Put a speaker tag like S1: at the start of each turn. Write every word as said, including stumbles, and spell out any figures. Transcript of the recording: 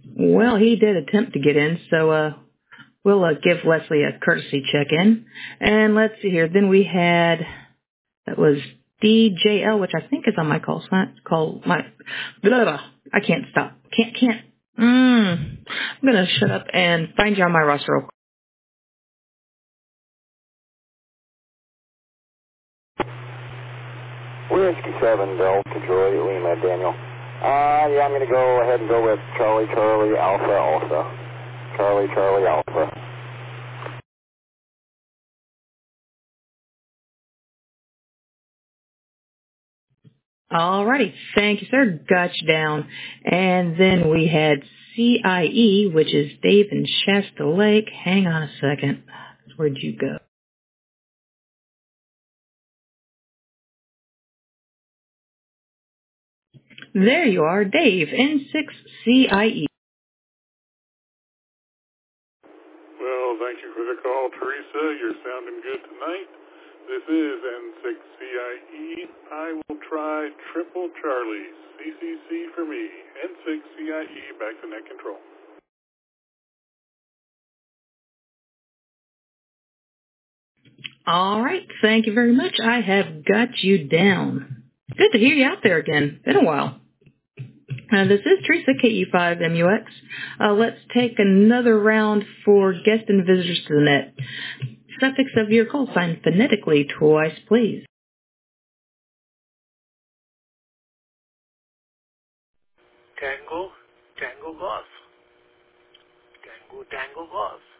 S1: Well, he did attempt to get in, so uh, we'll uh, give Leslie a courtesy check-in. And let's see here. Then we had, that was D J L, which I think is on my call sign. Call my, blah, blah, I can't stop. Can't, can't. Mm. I'm going to shut up and find you on my roster real quick.
S2: Whiskey seven, Delta, Detroit, Lima, Daniel. Uh, yeah, I'm going to go ahead and go with Charlie, Charlie, Alpha, Alpha. Charlie, Charlie, Alpha.
S1: Alrighty. Thank you, sir. Got you down. And then we had C I E, which is Dave and Shasta Lake. Hang on a second. Where'd you go? There you are, Dave, N six C I E.
S3: Well, thank you for the call, Teresa. You're sounding good tonight. This is N six C I E. I will try Triple Charlie. C C C for me. N six C I E, back to net control.
S1: All right. Thank you very much. I have got you down. Good to hear you out there again. Been a while. Uh, this is Teresa, K E five M U X. Uh, let's take another round for guests and visitors to the net. Suffix of your call sign phonetically twice, please.
S4: Tango, Tango Golf. Tango, Tango Golf.